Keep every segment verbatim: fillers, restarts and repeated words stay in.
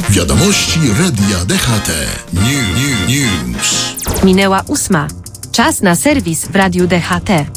Wiadomości Radia D H T. New, new, news. Minęła ósma. Czas na serwis w Radiu D H T.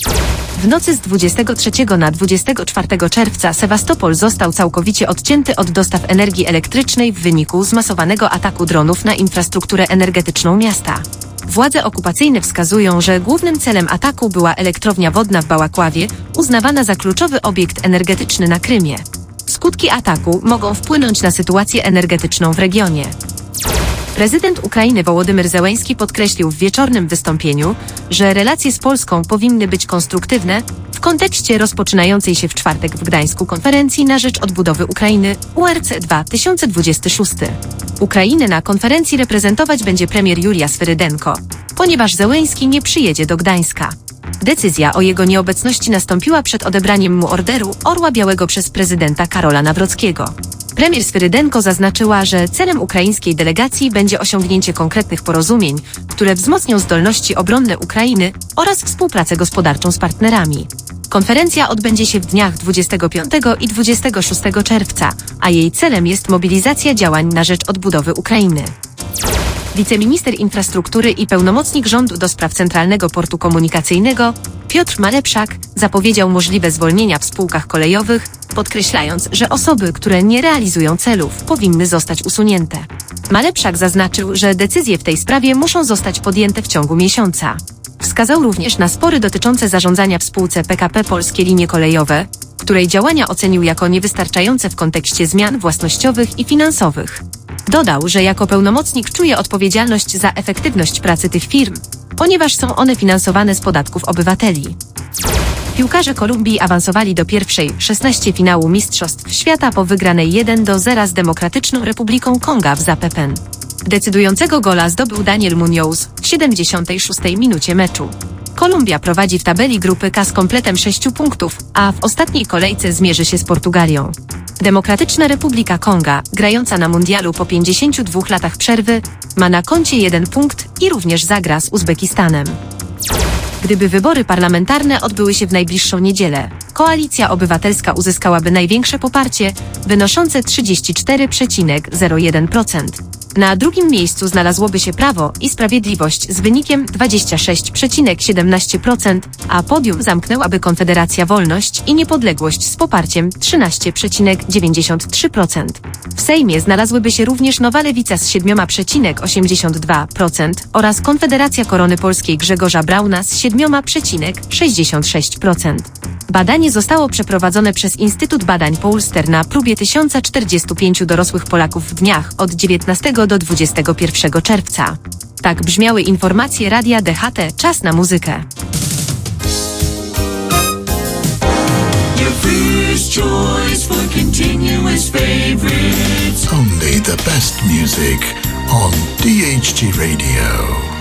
W nocy z dwudziestego trzeciego na dwudziestego czwartego czerwca Sewastopol został całkowicie odcięty od dostaw energii elektrycznej w wyniku zmasowanego ataku dronów na infrastrukturę energetyczną miasta. Władze okupacyjne wskazują, że głównym celem ataku była elektrownia wodna w Bałakławie, uznawana za kluczowy obiekt energetyczny na Krymie. Skutki ataku mogą wpłynąć na sytuację energetyczną w regionie. Prezydent Ukrainy Wołodymyr Zełenski podkreślił w wieczornym wystąpieniu, że relacje z Polską powinny być konstruktywne w kontekście rozpoczynającej się w czwartek w Gdańsku konferencji na rzecz odbudowy Ukrainy U R C dwa tysiące dwudziesty szósty. Ukrainę na konferencji reprezentować będzie premier Julia Swyrydenko, ponieważ Zełenski nie przyjedzie do Gdańska. Decyzja o jego nieobecności nastąpiła przed odebraniem mu orderu Orła Białego przez prezydenta Karola Nawrockiego. Premier Swyrydenko zaznaczyła, że celem ukraińskiej delegacji będzie osiągnięcie konkretnych porozumień, które wzmocnią zdolności obronne Ukrainy oraz współpracę gospodarczą z partnerami. Konferencja odbędzie się w dniach dwudziestego piątego i dwudziestego szóstego czerwca, a jej celem jest mobilizacja działań na rzecz odbudowy Ukrainy. Wiceminister infrastruktury i pełnomocnik rządu do spraw Centralnego Portu Komunikacyjnego Piotr Malepszak zapowiedział możliwe zwolnienia w spółkach kolejowych, podkreślając, że osoby, które nie realizują celów, powinny zostać usunięte. Malepszak zaznaczył, że decyzje w tej sprawie muszą zostać podjęte w ciągu miesiąca. Wskazał również na spory dotyczące zarządzania w spółce P K P Polskie Linie Kolejowe, której działania ocenił jako niewystarczające w kontekście zmian własnościowych i finansowych. Dodał, że jako pełnomocnik czuje odpowiedzialność za efektywność pracy tych firm, ponieważ są one finansowane z podatków obywateli. Piłkarze Kolumbii awansowali do pierwszej szesnastki finału Mistrzostw Świata po wygranej jeden do zera z Demokratyczną Republiką Konga w Zapepen. Decydującego gola zdobył Daniel Munoz w siedemdziesiątej szóstej minucie meczu. Kolumbia prowadzi w tabeli grupy K z kompletem sześciu punktów, a w ostatniej kolejce zmierzy się z Portugalią. Demokratyczna Republika Konga, grająca na mundialu po pięćdziesięciu dwóch latach przerwy, ma na koncie jeden punkt i również zagra z Uzbekistanem. Gdyby wybory parlamentarne odbyły się w najbliższą niedzielę, Koalicja Obywatelska uzyskałaby największe poparcie, wynoszące trzydzieści cztery przecinek zero jeden procent. Na drugim miejscu znalazłoby się Prawo i Sprawiedliwość z wynikiem dwadzieścia sześć przecinek siedemnaście procent, a podium zamknęłaby Konfederacja Wolność i Niepodległość z poparciem trzynaście przecinek dziewięćdziesiąt trzy procent. W Sejmie znalazłyby się również Nowa Lewica z siedem przecinek osiemdziesiąt dwa procent oraz Konfederacja Korony Polskiej Grzegorza Brauna z siedem przecinek sześćdziesiąt sześć procent. Badanie zostało przeprowadzone przez Instytut Badań Pollster na próbie tysiąc czterdziestu pięciu dorosłych Polaków w dniach od dziewiętnastego do dwudziestego pierwszego czerwca. Tak brzmiały informacje Radia D H T. Czas na muzykę. Your first choice for continuous favorites. Only the best music on D H T Radio.